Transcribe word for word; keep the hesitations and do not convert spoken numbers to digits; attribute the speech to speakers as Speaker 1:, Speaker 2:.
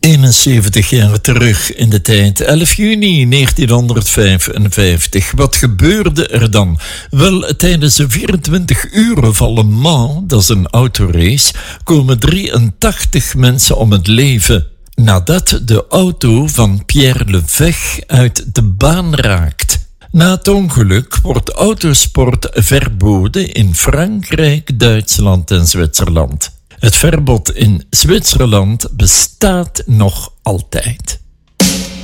Speaker 1: eenenzeventig jaar terug in de tijd, elf juni negentienhonderdvijfenvijftig. Wat gebeurde er dan? Wel, tijdens de vierentwintig uren van Le Mans, dat is een autorace, komen drieëntachtig mensen om het leven nadat de auto van Pierre Levegh uit de baan raakt. Na het ongeluk wordt autosport verboden in Frankrijk, Duitsland en Zwitserland. Het verbod in Zwitserland bestaat nog altijd.